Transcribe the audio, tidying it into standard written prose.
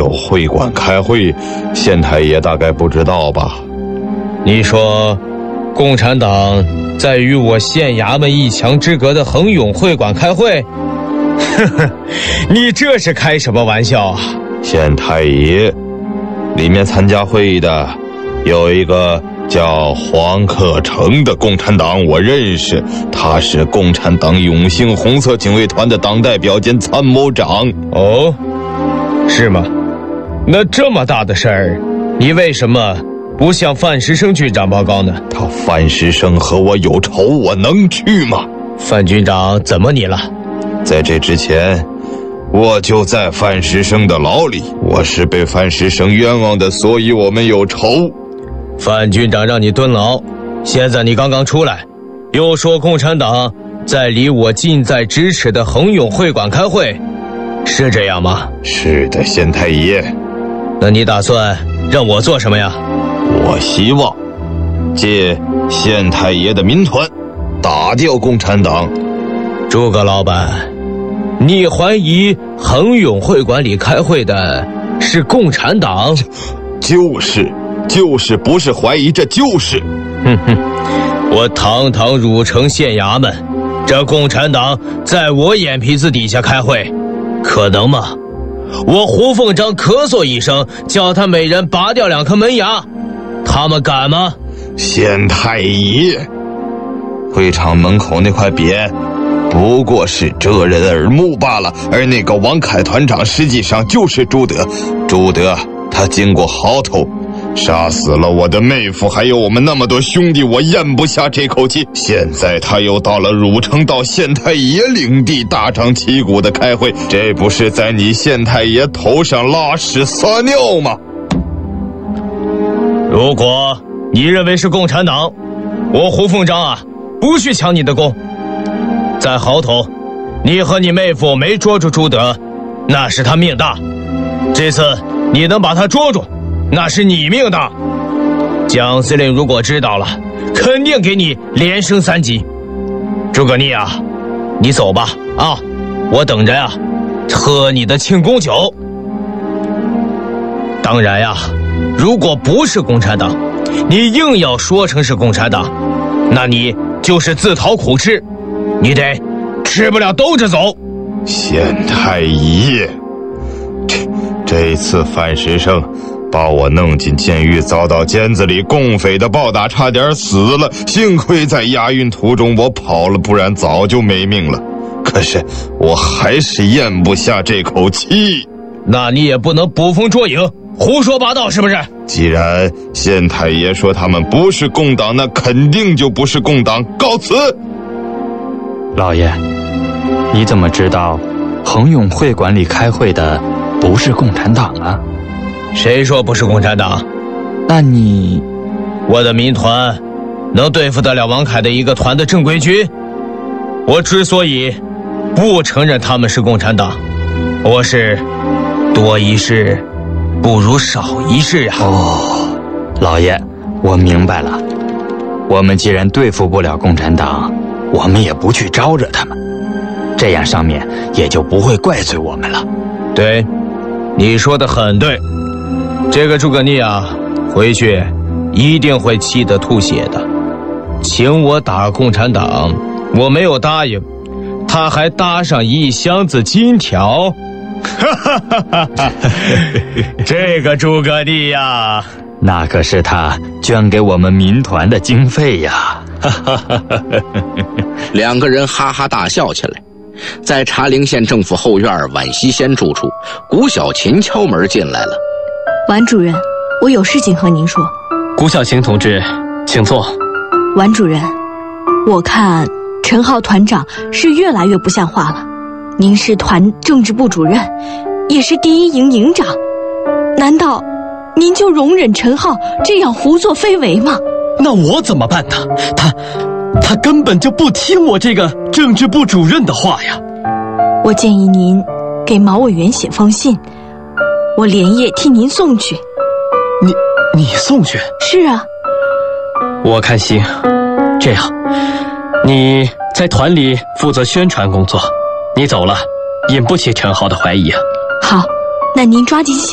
友会馆开会，县太爷大概不知道吧？ 你说，共产党在与我县衙门一墙之隔的恒永会馆开会？呵呵，你这是开什么玩笑啊？ 县太爷，里面参加会议的有一个叫黄克诚的共产党，我认识，他是共产党永兴红色警卫团的党代表兼参谋长。 哦，是吗？那这么大的事儿，你为什么不向范石生军长报告呢？ 他范石生和我有仇，我能去吗？ 范军长怎么你了？ 在这之前，我就在范石生的牢里，我是被范石生冤枉的，所以我们有仇。 范军长让你蹲牢，现在你刚刚出来，又说共产党在离我近在咫尺的恒永会馆开会，是这样吗？ 是的，县太爷。 那你打算让我做什么呀？ 我希望借县太爷的民团打掉共产党。 诸葛老板，你怀疑恒永会馆里开会的是共产党？ 就是不是怀疑，这就是。 哼哼，我堂堂汝城县衙门，这共产党在我眼皮子底下开会，可能吗？我胡凤章咳嗽一声，叫他每人拔掉2颗门牙，他们敢吗？ 县太爷，会场门口那块匾不过是遮人耳目罢了，而那个王凯团长实际上就是朱德。朱德他经过嚎头杀死了我的妹夫，还有我们那么多兄弟，我咽不下这口气。现在他又到了汝城，到县太爷领地大张旗鼓的开会，这不是在你县太爷头上拉屎撒尿吗？ 如果你认为是共产党，我胡凤章啊，不去抢你的功。在嚎头，你和你妹夫没捉住朱德，那是他命大。这次你能把他捉住，那是你命大。蒋司令如果知道了，肯定给你连升3级。诸葛佞啊，你走吧啊，我等着呀，喝你的庆功酒。当然呀，如果不是共产党，你硬要说成是共产党，那你就是自讨苦吃，你得吃不了兜着走。 县太爷，这次范石生把我弄进监狱，遭到监子里共匪的暴打，差点死了。幸亏在押运途中我跑了，不然早就没命了。可是我还是咽不下这口气。 那你也不能捕风捉影，胡说八道，是不是？ 既然县太爷说他们不是共党，那肯定就不是共党。告辞。 老爷，你怎么知道恒永会馆里开会的不是共产党啊？ 谁说不是共产党？ 那你…… 我的民团能对付得了王凯的一个团的正规军？我之所以不承认他们是共产党，我是多一事不如少一事啊。 哦，老爷，我明白了。我们既然对付不了共产党，我们也不去招惹他们，这样上面也就不会怪罪我们了。 对，你说的很对。这个诸葛佞啊，回去一定会气得吐血的。请我打共产党，我没有答应，他还搭上1箱子金条。这个诸葛佞呀， 那可是他捐给我们民团的经费呀。 2个人哈哈大笑起来。在茶陵县政府后院宛西仙住处，谷小琴敲门进来了。 宛主任，我有事情和您说。 谷小琴同志，请坐。 宛主任，我看陈浩团长是越来越不像话了。您是团政治部主任，也是第1营营长，难道您就容忍陈浩这样胡作非为吗？ 那我怎么办呢？他根本就不听我这个政治部主任的话呀。 我建议您给毛委员写封信，我连夜替您送去。 你送去？ 是啊。 我看行。这样，你在团里负责宣传工作，你走了，引不起陈浩的怀疑啊。 好，那您抓紧写。